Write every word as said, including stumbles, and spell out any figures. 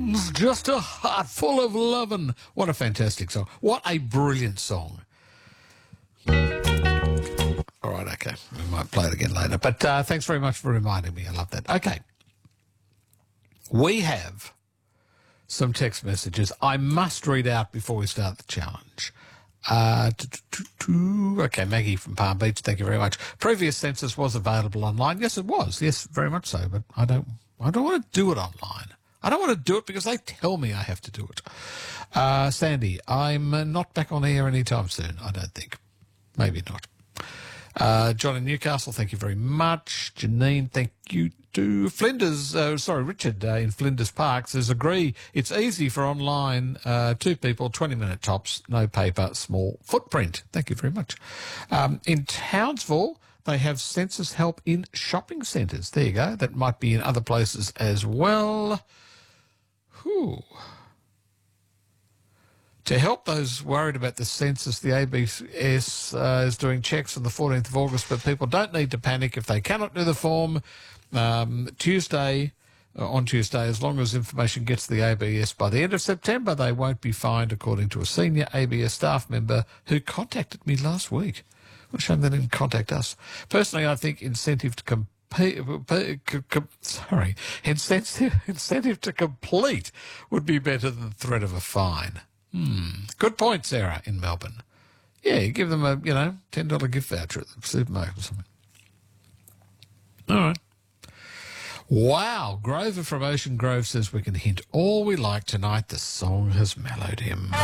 Woman's just a heart full of lovin'. What a fantastic song. What a brilliant song. All right, okay. We might play it again later. But uh, thanks very much for reminding me. I love that. Okay. We have some text messages I must read out before we start the challenge. Uh, okay, Maggie from Palm Beach, thank you very much. Previous census was available online. Yes, it was. Yes, very much so. But I don't, I don't want to do it online. I don't want to do it because they tell me I have to do it. Uh, Sandy, I'm uh, not back on air anytime soon, I don't think. Maybe not. Uh, John in Newcastle, thank you very much. Janine, thank you to Flinders, uh, sorry, Richard uh, in Flinders Park says, agree, it's easy for online, uh, two people, twenty minute tops, no paper, small footprint. Thank you very much. Um, in Townsville, they have census help in shopping centres. There you go. That might be in other places as well. Whew. To help those worried about the census, the A B S uh, is doing checks on the fourteenth of August, but people don't need to panic if they cannot do the form. Um, Tuesday, uh, on Tuesday, as long as information gets to the A B S by the end of September, they won't be fined, according to a senior A B S staff member who contacted me last week. What a shame they didn't contact us. Personally, I think incentive to compete, sorry, incentive, incentive to complete would be better than the threat of a fine. Hmm. Good point, Sarah, in Melbourne. Yeah, you give them a, you know, ten dollar gift voucher at the supermarket or something. All right. Wow. Grover from Ocean Grove says we can hint all we like tonight. The song has mellowed him.